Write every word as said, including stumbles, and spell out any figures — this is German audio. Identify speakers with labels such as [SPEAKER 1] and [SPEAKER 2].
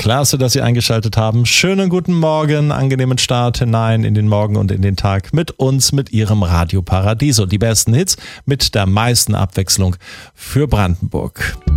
[SPEAKER 1] Klasse, dass Sie eingeschaltet haben. Schönen guten Morgen, angenehmen Start hinein in den Morgen und in den Tag mit uns, mit Ihrem Radio Paradiso. Die besten Hits mit der meisten Abwechslung für Brandenburg.